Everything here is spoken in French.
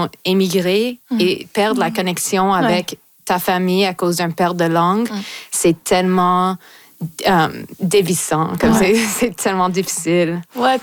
ont émigré et perdre la connexion avec ta famille à cause d'une perte de langue, c'est tellement dévissant, comme c'est tellement difficile. Ouais,